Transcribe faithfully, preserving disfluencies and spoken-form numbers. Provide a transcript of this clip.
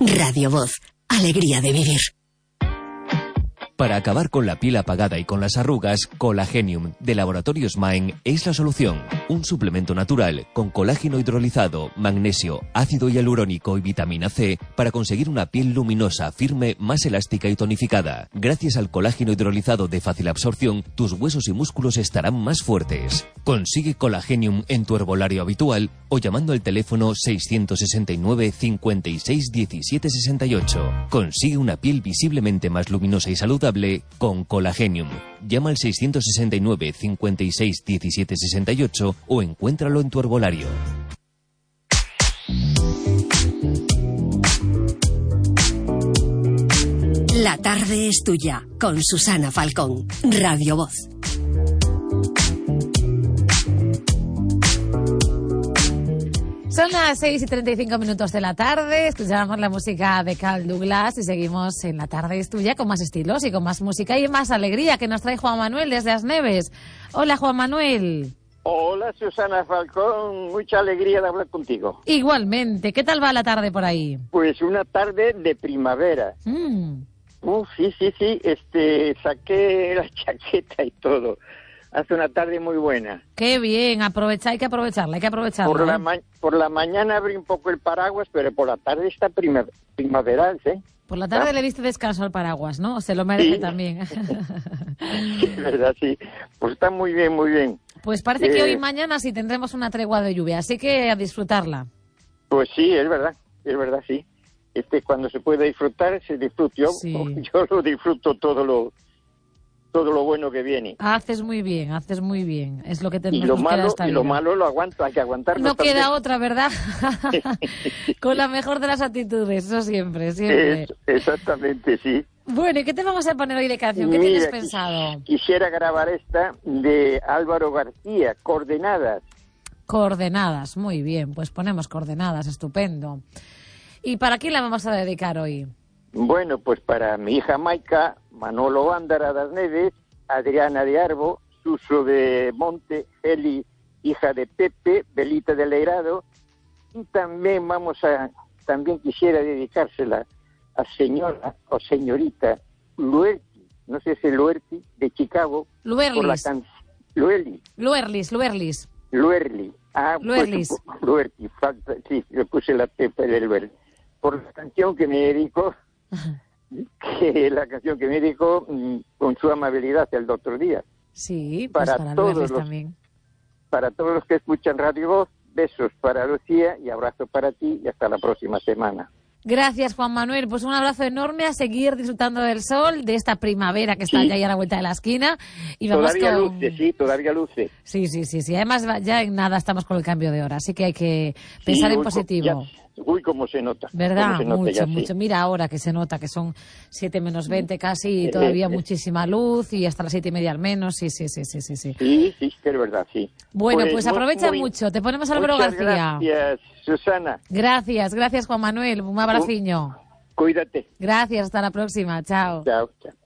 Radio Voz. Alegría de vivir. Para acabar con la piel apagada y con las arrugas, Colagenium de Laboratorios Maen es la solución. Un suplemento natural con colágeno hidrolizado, magnesio, ácido hialurónico y vitamina C para conseguir una piel luminosa, firme, más elástica y tonificada. Gracias al colágeno hidrolizado de fácil absorción, tus huesos y músculos estarán más fuertes. Consigue Colagenium en tu herbolario habitual o llamando al teléfono seiscientos sesenta y nueve, cincuenta y seis, diecisiete sesenta y ocho. Consigue una piel visiblemente más luminosa y saludable con Colagenium. Llama al seiscientos sesenta y nueve, cincuenta y seis, diecisiete sesenta y ocho o encuéntralo en tu herbolario. La tarde es tuya, con Susana Falcón. Radio Voz. Son las seis y treinta y cinco minutos de la tarde, escuchamos la música de Carl Douglas y seguimos en La tarde es tuya con más estilos y con más música y más alegría que nos trae Juan Manuel desde As Neves. Hola, Juan Manuel. Hola, Susana Falcón, mucha alegría de hablar contigo. Igualmente, ¿qué tal va la tarde por ahí? Pues una tarde de primavera. Mm. Uh, sí, sí, sí, este, saqué la chaqueta y todo. Hace una tarde muy buena. Qué bien, aprovecha, hay que aprovecharla, hay que aprovecharla. Por la, ¿eh? ma por la mañana abrí un poco el paraguas, pero por la tarde está prima primaveral, ¿sí? Por la tarde ¿Ah? le diste descanso al paraguas, ¿no? Se lo merece sí. también. Sí, es verdad, sí. Pues está muy bien, muy bien. Pues parece eh... que hoy y mañana sí tendremos una tregua de lluvia, así que a disfrutarla. Pues sí, es verdad, es verdad, sí. Este, cuando se puede disfrutar, se disfruta. Yo, Sí. yo lo disfruto todo lo... todo lo bueno que viene. Haces muy bien, haces muy bien. Es lo que te y lo malo y lo malo lo aguanto, hay que aguantarlo. No también. queda otra, ¿verdad? Con la mejor de las actitudes, eso siempre, siempre. Es, exactamente, sí. Bueno, ¿y qué te vamos a poner hoy de canción? ¿Qué Mira, tienes pensado? Quis, quisiera grabar esta de Álvaro García, Coordenadas. Coordenadas, muy bien, pues ponemos coordenadas, estupendo. ¿Y para quién la vamos a dedicar hoy? Bueno, pues para mi hija Maica, Manolo Vándara das Neves, Adriana de Arbo, Suso de Monte, Eli, hija de Pepe, Belita de Leirado, y también vamos a, también quisiera dedicársela a señora o señorita Luerti, no sé si Luerti, de Chicago, Luerlis. por la canción Luerli. Luerlis, Luerlis. Luerli. Ah, Luerlis. Pues, Luerti, falta, sí, le puse la Pepe del Luerli. Por la canción que me dedicó, que la canción que me dedicó con su amabilidad el doctor Díaz. Sí, pues para, para todos Luerlis los, también. Para todos los que escuchan Radio Voz, besos para Lucía y abrazo para ti y hasta la próxima semana. Gracias, Juan Manuel. Pues un abrazo enorme, a seguir disfrutando del sol, de esta primavera que está sí. ya ahí a la vuelta de la esquina. Y vamos todavía con... luce, sí, todavía luce. Sí, sí, sí, sí. Además, ya en nada estamos con el cambio de hora, así que hay que pensar sí, en uy, positivo. Ya, uy, cómo se nota. ¿Verdad? Se nota mucho, ya, mucho. Sí. Mira ahora que se nota que son siete menos veinte casi, y todavía eh, eh. muchísima luz, y hasta las siete y media al menos. Sí, sí, sí, sí, sí. Sí, sí, sí que es verdad, sí. Bueno, pues, pues aprovecha muy, mucho. Te ponemos Álvaro muchas García. Gracias, Susana. Gracias, gracias, Juan Manuel. Un abraciño. Cuídate. Gracias, hasta la próxima. Chao. Chao, chao.